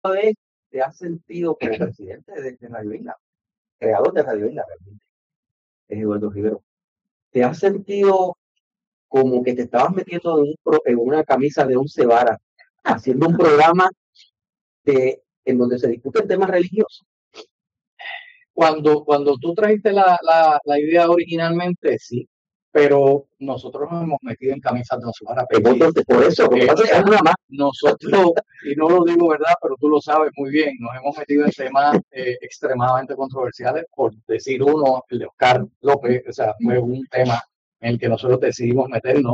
vez te has sentido como presidente de Radio Isla, creador de Radio Isla, realmente, es Eduardo Rivero? ¿Te has sentido como que te estabas metiendo en una camisa de 11 varas, haciendo un programa en donde se discuten temas religiosos? Cuando tú trajiste la idea originalmente, sí, pero nosotros nos hemos metido en camisas de once varas. Por eso, nosotros, y no lo digo verdad, pero tú lo sabes muy bien, nos hemos metido en temas extremadamente controversiales, por decir uno, el de Oscar López, o sea, fue un tema en el que nosotros decidimos meternos,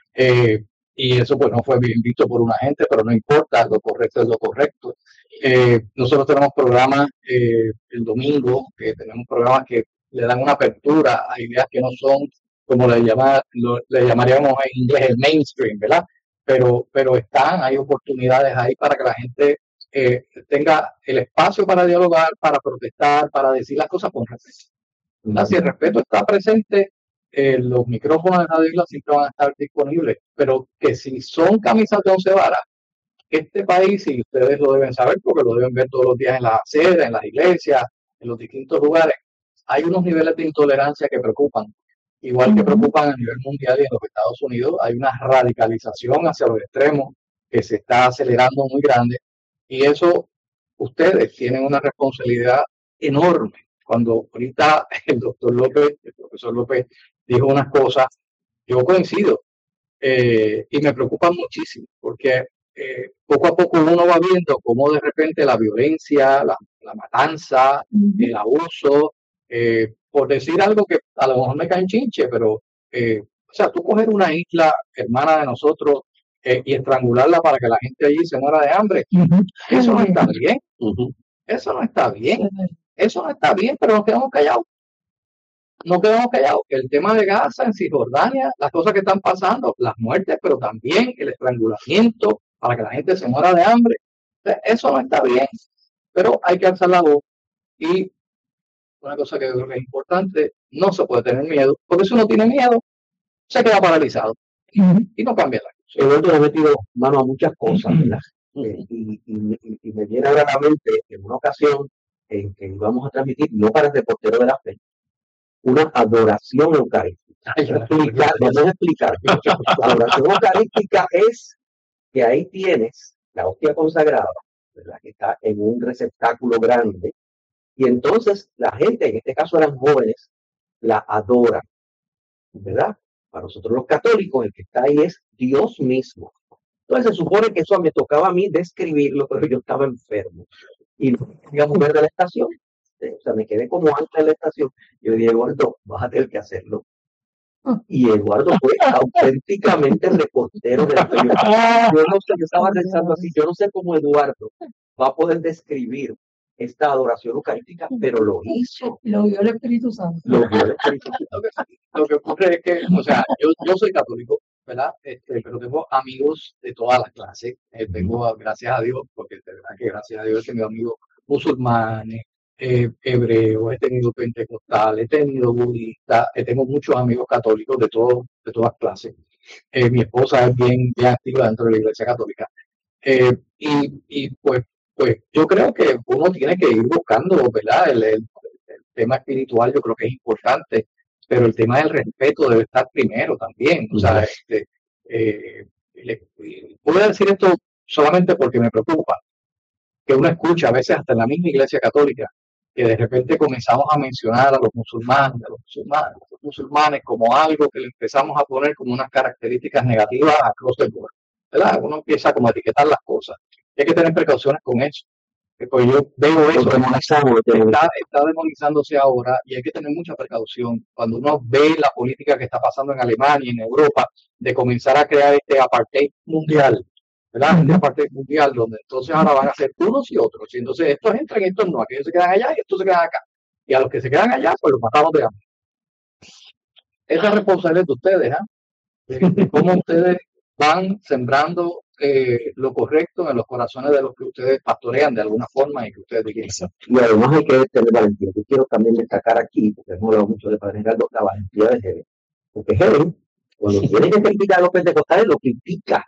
y eso pues no fue bien visto por una gente, pero no importa, lo correcto es lo correcto. Nosotros tenemos programas el domingo, que tenemos programas que le dan una apertura a ideas que no son como le llamaríamos en inglés el mainstream, ¿verdad? Pero hay oportunidades ahí para que la gente tenga el espacio para dialogar, para protestar, para decir las cosas con respeto. Si el respeto está presente, los micrófonos de Radio Isla siempre van a estar disponibles, pero que si son camisas de 11 varas, este país, y ustedes lo deben saber porque lo deben ver todos los días en las aceras, en las iglesias, en los distintos lugares, hay unos niveles de intolerancia que preocupan, igual que preocupan a nivel mundial y en los Estados Unidos. Hay una radicalización hacia los extremos que se está acelerando muy grande, y eso ustedes tienen una responsabilidad enorme. Cuando ahorita el doctor López, el profesor López, dijo unas cosas, yo coincido, y me preocupa muchísimo, porque poco a poco uno va viendo cómo de repente la violencia, la matanza, el abuso, por decir algo que a lo mejor me cae en chinche, pero o sea, tú coger una isla hermana de nosotros y estrangularla para que la gente allí se muera de hambre, eso no está bien, eso no está bien, eso no está bien, pero nos quedamos callados. No quedamos callados. El tema de Gaza, en Cisjordania, las cosas que están pasando, las muertes, pero también el estrangulamiento para que la gente se muera de hambre. Eso no está bien, pero hay que alzar la voz. Y una cosa que creo que es importante, no se puede tener miedo, porque si uno tiene miedo, se queda paralizado y no cambia la cosa. Eduardo ha metido mano a muchas cosas, ¿verdad? Y me viene ahora a la mente en una ocasión en que íbamos a transmitir, no para el reportero de la fe, una adoración eucarística. Vamos a explicar. La adoración eucarística es que ahí tienes la hostia consagrada, ¿verdad? Que está en un receptáculo grande, y entonces la gente, en este caso eran jóvenes, la adoran, ¿verdad? Para nosotros los católicos, el que está ahí es Dios mismo. Entonces se supone que eso me tocaba a mí describirlo, pero yo estaba enfermo y no me quería mover de la estación. O sea, me quedé como antes de la estación. Yo dije, Eduardo, vas a tener que hacerlo. Y Eduardo fue auténticamente reportero de la fe. Yo no sé, yo estaba pensando así, yo no sé cómo Eduardo va a poder describir esta adoración eucarística, pero lo hizo. Lo vio el Espíritu Santo. Lo vio el Espíritu Santo. Lo que ocurre es que, o sea, yo soy católico, ¿verdad? Pero tengo amigos de todas las clases. Tengo, gracias a Dios, porque de verdad que gracias a Dios he tenido amigos musulmanes, hebreos, he tenido pentecostales, he tenido budistas, tengo muchos amigos católicos de todas clases. Mi esposa es bien activa dentro de la Iglesia Católica. Y pues yo creo que uno tiene que ir buscando, ¿verdad? El tema espiritual yo creo que es importante, pero el tema del respeto debe estar primero también. O sea, voy a decir esto solamente porque me preocupa, que uno escucha a veces hasta en la misma Iglesia Católica, que de repente comenzamos a mencionar a los musulmanes como algo que le empezamos a poner como unas características negativas a across the board, ¿verdad? Uno empieza como a etiquetar las cosas. Hay que tener precauciones con eso. Pues yo veo eso, está demonizándose ahora, y hay que tener mucha precaución cuando uno ve la política que está pasando en Alemania y en Europa de comenzar a crear este apartheid mundial, ¿verdad? Este apartheid mundial, donde entonces ahora van a ser unos y otros, y entonces estos entran y estos no, aquellos se quedan allá y estos se quedan acá, y a los que se quedan allá pues los matamos de hambre. Esa es responsabilidad de ustedes, ¿ah? De cómo ustedes van sembrando lo correcto en los corazones de los que ustedes pastorean de alguna forma y que ustedes dirigen. Y además hay que tener valentía. Yo quiero también destacar aquí, porque hemos hablado mucho de Padre Gerardo, la valentía de Helen. Porque Helen, cuando tiene que criticar a los pentecostales, lo critica.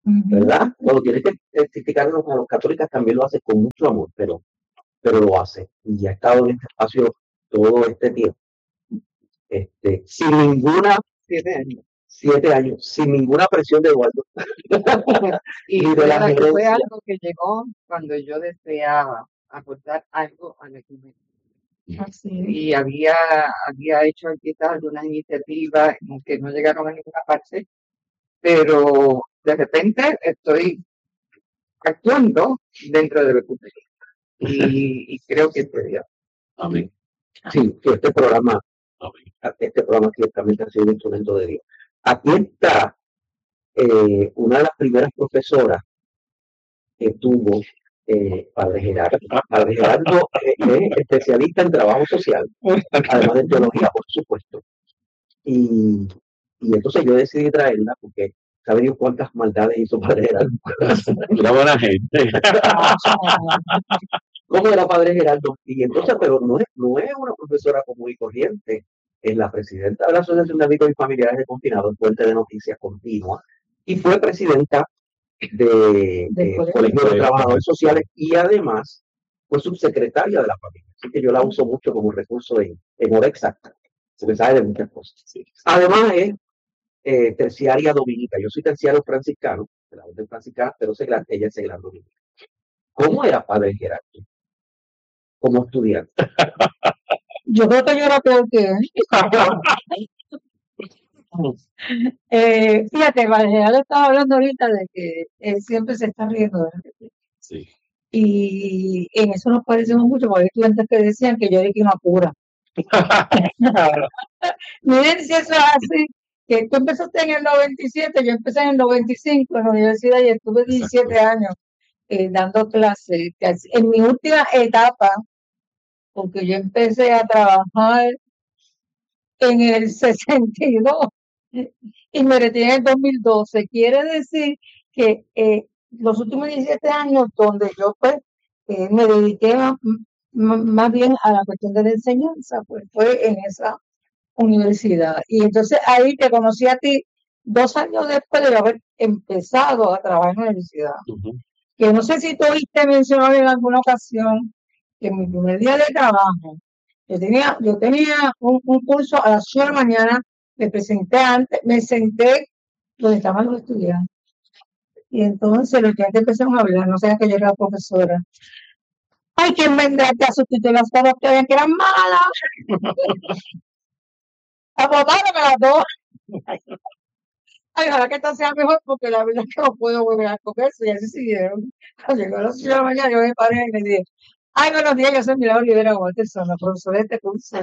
¿verdad? Cuando tienes que testificarnos a los católicos también lo hace con mucho amor, pero lo hace. Y ha estado en este espacio todo este tiempo, sin ninguna, 7 años. 7 años, sin ninguna presión de Eduardo. Y Ni de la fue gerencia. algo que llegó cuando yo deseaba aportar algo a la comunidad. Y había hecho quizás algunas iniciativas que no llegaron a ninguna parte, pero de repente estoy actuando dentro de lo que y creo que sería. Amén. Sí, que este programa ciertamente ha sido un instrumento de Dios. Aquí está una de las primeras profesoras que tuvo Padre Gerardo. Padre Gerardo es especialista en trabajo social, además de teología, por supuesto. Y entonces yo decidí traerla porque sabe Dios cuántas maldades hizo Padre Gerardo. Una buena gente. ¿Cómo era Padre Gerardo? Y entonces, pero no es una profesora común y corriente. Es la presidenta de la Asociación de Amigos y Familiares de Confinados, Fuente de Noticias Continua, y fue presidenta del Colegio de Trabajadores Sociales y además fue subsecretaria de la familia. Así que yo la uso mucho como recurso en hora exacta, porque sabe de muchas cosas. Sí. Además es terciaria dominica. Yo soy terciario franciscano, de la orden franciscana, pero ella es seglar dominica. ¿Cómo era Padre Gerardo como estudiante? Yo creo que yo era peor que él. Fíjate, Valgeral estaba hablando ahorita de que él siempre se está riendo de él. Sí. Y en eso nos parecemos mucho, porque hay estudiantes que decían que yo era que una pura. Miren si eso es así, que tú empezaste en el 97, yo empecé en el 95 en la universidad y estuve 17 años dando clases. En mi última etapa, porque yo empecé a trabajar en el 62 y me retiré en el 2012. Quiere decir que los últimos 17 años donde yo pues me dediqué más bien a la cuestión de la enseñanza, pues fue en esa universidad. Y entonces ahí te conocí a ti 2 años después de haber empezado a trabajar en la universidad. Que no sé si tú oíste mencionar en alguna ocasión que en mi primer día de trabajo, yo tenía un curso a las 8 de la mañana, me senté donde estaban los estudiantes. Y entonces los estudiantes empezaron a hablar, no sabía que yo era la profesora. Ay, ¿quién vendrá a sustituir las cosas que habían que eran malas? A votarme las dos. Ay, ojalá que esta sea mejor porque la verdad es que no puedo volver a cogerse y así siguieron. Cuando llegó a las 8 de la mañana, yo me paré y le dije, ay, buenos días, yo soy Milagro Rivera Walterson, la profesora de este curso.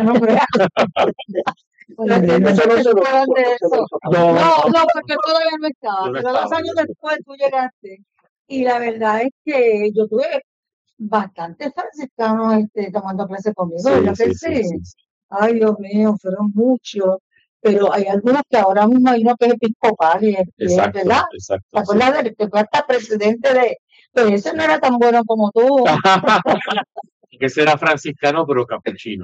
No, porque todavía no estaba, pero 2 años después tú llegaste. Y la verdad es que yo tuve bastantes franciscanos tomando clases conmigo, ¿verdad que sí? Ay, Dios mío, fueron muchos. Pero hay algunos que ahora mismo hay uno que es episcopal y ¿verdad? ¿Te acuerdas del que fue hasta presidente de... Pero ese no era tan bueno como tú. Que será franciscano, pero capuchino.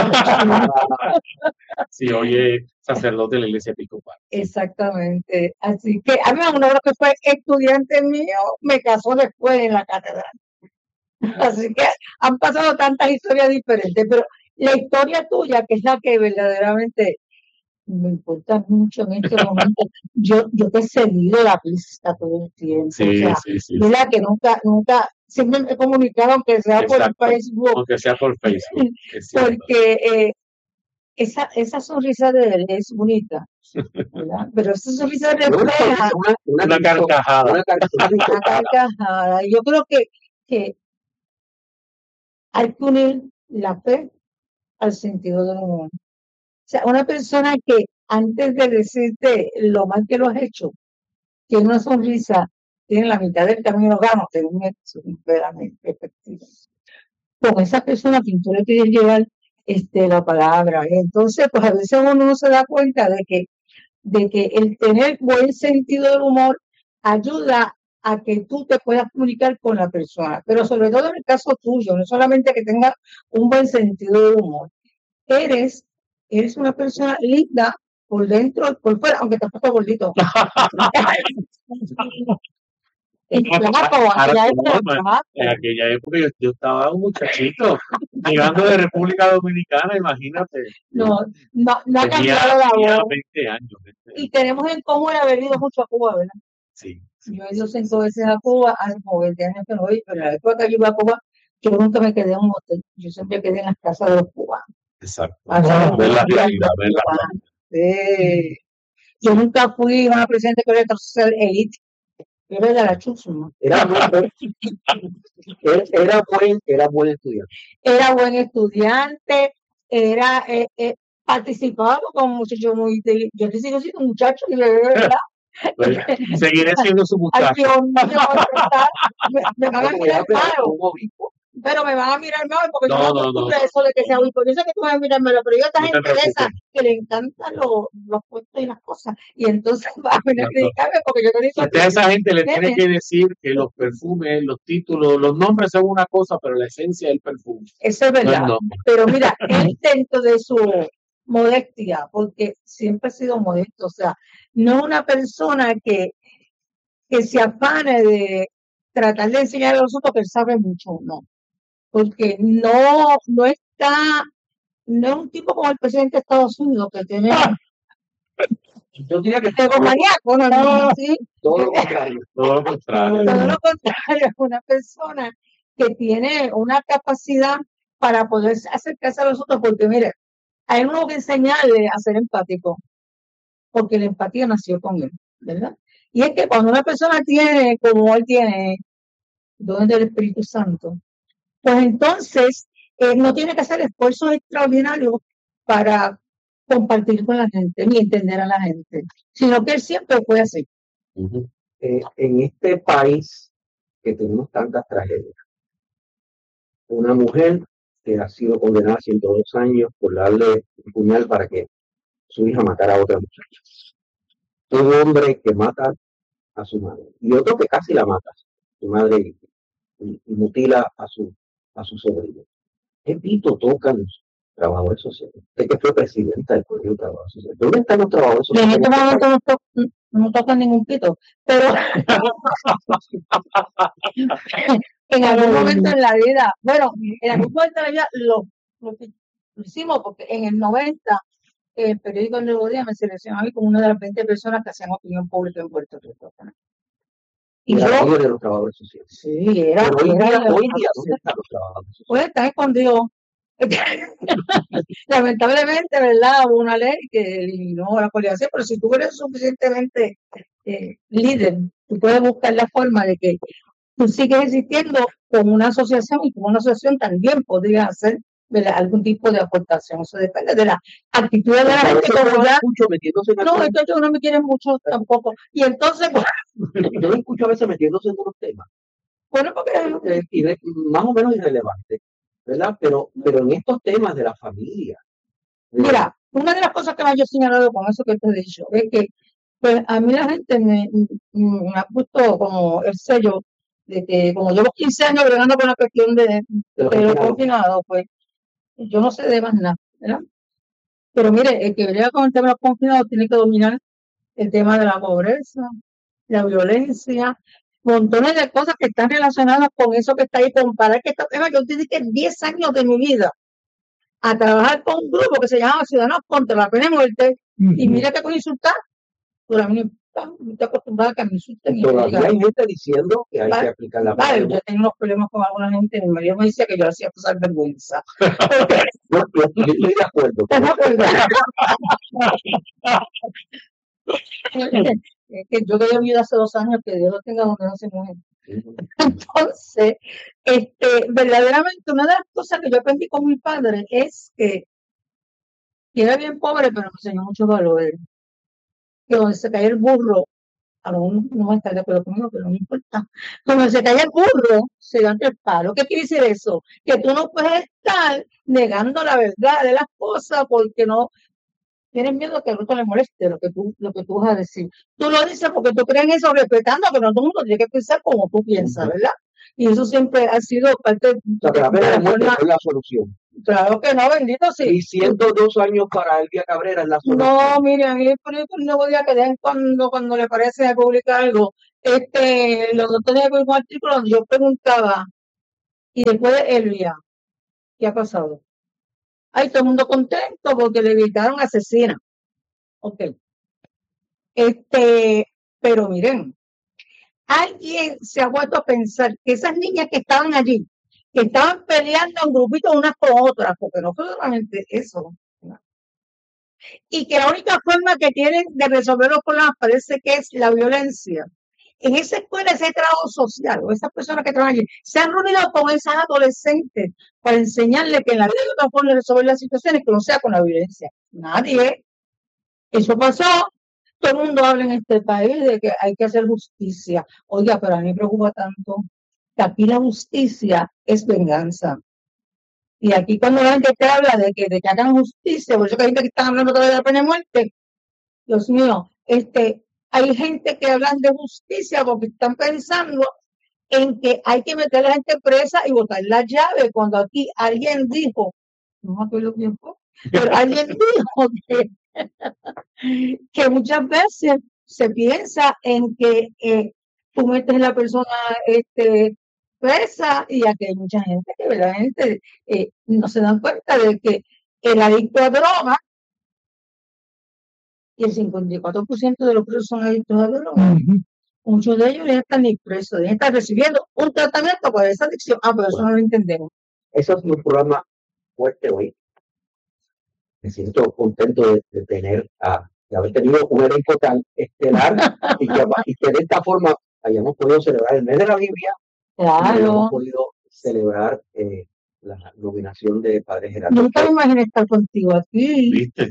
Sí, oye, sacerdote de la iglesia episcopal. Exactamente. Así que a mí uno de los que fue estudiante mío me casó después en la catedral. Así que han pasado tantas historias diferentes, pero la historia tuya, que es la que verdaderamente me importa mucho en este momento, yo te he seguido la pista todo el tiempo. Mira que nunca, siempre me he comunicado, aunque sea por Facebook. Aunque sea por Facebook. Porque esa sonrisa de él es bonita, ¿verdad? Pero esa sonrisa refleja una carcajada. Una carcajada. Y yo creo que hay que unir la fe al sentido del humor. O sea, una persona que antes de decirte lo mal que lo has hecho, tiene una sonrisa, tiene la mitad del camino gano, según eso, verdaderamente efectivo. Con esa persona que tú le quieres llevar la palabra. Entonces, pues a veces uno no se da cuenta de que el tener buen sentido del humor ayuda a que tú te puedas comunicar con la persona, pero sobre todo en el caso tuyo, no solamente que tengas un buen sentido del humor, eres una persona linda por dentro y por fuera, aunque te has puesto gordito. En Ahora, en aquella época yo estaba un muchachito, llegando de República Dominicana, imagínate. no ha Tenía, cambiado la tenía voz. 20 años. 20 Y años. tenemos en común haber ido mucho a Cuba, ¿verdad? Sí. Yo he ido 5 veces a Cuba, hace como 20 años que no voy, pero la época que yo iba a Cuba, yo nunca me quedé en un hotel, yo siempre quedé en las casas de los cubanos. Exacto. Allá Ver la en realidad, ver la cubanos. Sí. Yo nunca fui una presidente que era social elite. Yo era de la chusma. Era buen estudiante. Era buen estudiante, era participaba como muchacho muy inteligente. Yo te sigo siendo un muchacho y de verdad. Pues, seguiré siendo su Ay, muchacho. Dios mío, me van a Como mirar era malo. un obispo. Pero me van a mirar mal porque yo No, no no, acostumbré no. a eso de que sea obispo. Yo sé que tú vas a mirar malo, pero yo esta No te gente de esa preocupes. que le encantan los puestos y las cosas. Y entonces va a venir a No, no. criticarme porque yo no digo Usted a esa gente le Nene. tiene que decir que los perfumes, los títulos, los nombres son una cosa, pero la esencia del perfume. Eso es No el verdad. nombre. Pero mira, él dentro de su modestia, porque siempre ha sido modesto, o sea, no es una persona que se afane de tratar de enseñar a los otros que él sabe mucho, no. Porque no es un tipo como el presidente de Estados Unidos que tiene Yo diría que egomaníaco, no, sí. todo lo contrario. Todo lo contrario. Todo lo contrario, es una persona que tiene una capacidad para poder acercarse a los otros, porque mire, hay uno que enseñarle a ser empático, porque la empatía nació con él, ¿verdad? Y es que cuando una persona tiene, como él tiene, don del Espíritu Santo, pues entonces no tiene que hacer esfuerzos extraordinarios para compartir con la gente, ni entender a la gente, sino que él siempre fue así. En este país que tenemos tantas tragedias, una mujer que ha sido condenada a 102 años por darle un puñal para que su hija matara a otra muchacha. Un hombre que mata a su madre y otro que casi la mata, su madre, y mutila a su sobrino. ¿Qué pito tocan los trabajadores sociales? Usted que fue presidenta del Colegio de Trabajadores Sociales. ¿Dónde están los trabajadores En sociales? este momento no tocan ningún pito, pero en algún momento en la vida, bueno, en algún momento en la vida lo hicimos porque en el 90 el periódico El Nuevo Día me seleccionó a mí como una de las 20 personas que hacían opinión pública en Puerto Rico. Y Era yo, líder de los trabajadores sociales. sí, era. Pero hoy día, era- ¿dónde están los trabajadores sociales? Pues está escondido. Lamentablemente, ¿verdad? Hubo una ley que eliminó la coalición, pero si tú eres suficientemente líder, tú puedes buscar la forma de que tú sigues existiendo con una asociación y con una asociación también podría hacer, ¿verdad?, algún tipo de aportación. Eso depende de la actitud de la Pero gente. eso Como yo ya, escucho metiéndose en no, algunos- esto yo no me quieren mucho tampoco. Y entonces, pues, yo lo escucho a veces metiéndose en unos temas bueno, porque más o menos irrelevantes, ¿verdad? Pero en estos temas de la familia. mira, una de las cosas que más yo he señalado con eso que te he dicho es que, pues, a mí la gente me ha puesto como el sello de que, como llevo 15 años bregando con la cuestión de los los confinados. confinados, pues, yo no sé de más nada, ¿verdad? Pero mire, el que brega con el tema de los confinados tiene que dominar el tema de la pobreza, la violencia, montones de cosas que están relacionadas con eso que está ahí. Comparar que esta tema, yo dediqué 10 años de mi vida a trabajar con un grupo que se llamaba Ciudadanos contra la Pena de Muerte, y mira que con insultar, pero a mí no estoy acostumbrada a que me insulten. Todavía hay gente diciendo que hay que aplicar la Vale, pena. yo tengo unos problemas con alguna gente, mi marido me decía que yo hacía pasar vergüenza. Yo estoy de acuerdo. ¿Estás de acuerdo? Es que yo quedé viuda hace 2 años, que Dios lo tenga donde no se muere. Entonces, verdaderamente una de las cosas que yo aprendí con mi padre es que era bien pobre, pero me enseñó mucho valor. Que donde se caía el burro, a lo mejor no va a estar de acuerdo conmigo, pero no me importa. Donde se caía el burro, se da el palo. ¿Qué quiere decir eso? Que tú no puedes estar negando la verdad de las cosas porque no tienes miedo que al otro le moleste lo que tú vas a decir. Tú lo dices porque tú crees en eso, respetando que no todo el mundo tiene que pensar como tú piensas, ¿verdad? Y eso siempre ha sido parte O sea, que la pena de muerte no es la solución. Claro que no, bendito sí. Y 102 años para Elvia Cabrera en la zona. No, mire, a mí el periódico el Nuevo Día que dejan cuando le parece publicar algo, los dos tenían un artículo donde yo preguntaba, y después de Elvia, ¿qué ha pasado? Ay, todo el mundo contento porque le gritaron asesina. Ok. Pero miren, alguien se ha vuelto a pensar que esas niñas que estaban allí, que estaban peleando en grupitos unas con otras, porque no fue solamente eso, ¿no? Y que la única forma que tienen de resolver los problemas parece que es la violencia. En esa escuela, ese trabajo social, o esas personas que trabajan allí, se han reunido con esas adolescentes para enseñarles que en la vida hay otra forma de resolver las situaciones que no sea con la violencia. Nadie. Eso pasó. Todo el mundo habla en este país de que hay que hacer justicia. Oiga, pero a mí me preocupa tanto que aquí la justicia es venganza. Y aquí cuando la gente te habla de que hagan justicia, por eso que hay gente que está hablando todavía de la pena de muerte, Dios mío, hay gente que hablan de justicia porque están pensando en que hay que meter a la gente presa y botar la llave, cuando aquí alguien dijo, no me acuerdo quién fue, pero alguien dijo que muchas veces se piensa en que tú metes a la persona presa, y aquí hay mucha gente que verdaderamente no se dan cuenta de que el adicto a droga, y el 54% de los presos son adictos a droga. Muchos de ellos ya están ni presos, ya están recibiendo un tratamiento para esa adicción. Pero eso no lo entendemos. Eso es un programa fuerte hoy. Me siento contento de haber tenido un elenco tan estelar y que de esta forma hayamos podido celebrar el mes de la Biblia. Claro. Hayamos podido celebrar la nominación de Padre Gerardo. Nunca me imaginé estar contigo aquí. ¿Viste?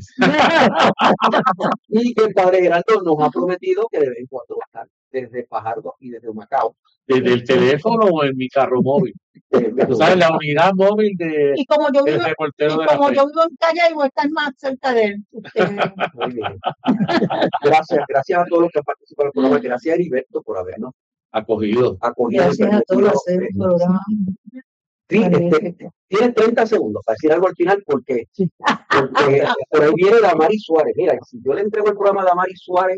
Y que el Padre Gerardo nos ha prometido que de vez en cuando va a estar desde Fajardo y desde Humacao. Desde el teléfono o en mi carro móvil. ¿Sabes? La unidad móvil y como yo del vivo, reportero de como la yo vivo en calle, voy a estar más cerca de él. Muy bien. Gracias a todos los que han participado en el programa. Gracias a Heriberto por habernos acogido. Gracias a todos los programa. Sí, tienes 30 segundos para decir algo al final porque por ahí viene Damaris Suárez. Mira, si yo le entrego el programa a Damaris Suárez.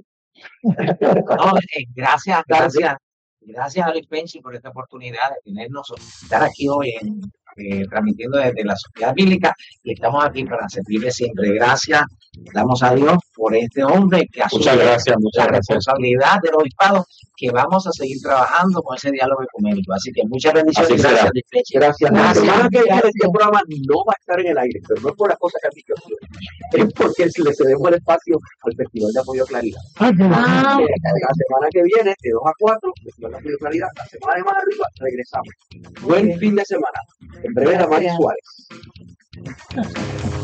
Gracias a Luis Pensi por esta oportunidad de tenernos, estar aquí hoy transmitiendo desde la Sociedad Bíblica, y estamos aquí para servirle siempre. Gracias, damos a Dios por este hombre que asume la responsabilidad del obispado, que vamos a seguir trabajando con ese diálogo ecuménico. Así que muchas bendiciones. Gracias, Luis Pensi. Gracias. La semana que viene este programa no va a estar en el aire, pero no es por las cosas que han dicho, es porque le cedemos el espacio al Festival de Apoyo a Claridad. La semana que viene, de 2 a 4, Festival de Apoyo a Claridad. La semana de más arriba, regresamos. Buen fin de semana. En breve, Damaris Suárez.